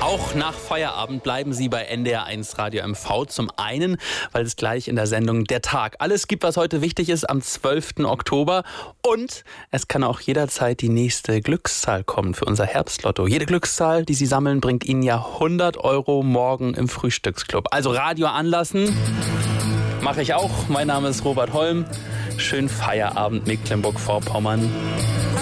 Auch nach Feierabend bleiben Sie bei NDR1 Radio MV. Zum einen, weil es gleich in der Sendung Der Tag alles gibt, was heute wichtig ist, am 12. Oktober. Und es kann auch jederzeit die nächste Glückszahl kommen für unser Herbstlotto. Jede Glückszahl, die Sie sammeln, bringt Ihnen ja 100 € morgen im Frühstücksclub. Also Radio anlassen, mache ich auch. Mein Name ist Robert Holm. Schönen Feierabend, Mecklenburg-Vorpommern.